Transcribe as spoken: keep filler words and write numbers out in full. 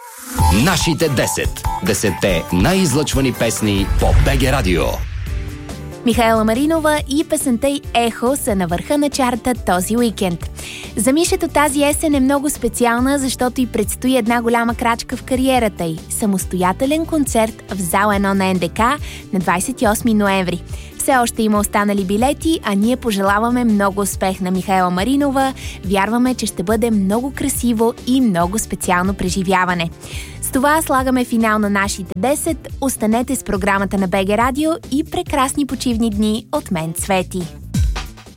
Нашите десет. Десетте най-излъчвани песни по БГ Радио. Михаела Маринова и песента й "Ехо" са на върха на чарта този уикенд. За Мишето тази есен е много специална, защото й предстои една голяма крачка в кариерата й – самостоятелен концерт в зал едно на Ен Де Ка на двадесет и осми ноември. Все още има останали билети, а ние пожелаваме много успех на Михаела Маринова. Вярваме, че ще бъде много красиво и много специално преживяване. С това слагаме финал на нашите десет. Останете с програмата на БГ Радио и прекрасни почивни дни от мен, Цвети.